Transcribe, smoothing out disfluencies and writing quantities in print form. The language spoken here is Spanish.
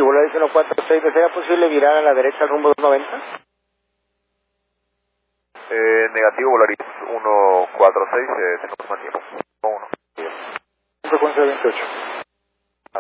Si Volaris 146, ¿sería posible virar a la derecha al rumbo 290? Negativo, Volaris 146, tenemos más tiempo. 1. Frecuencia 28.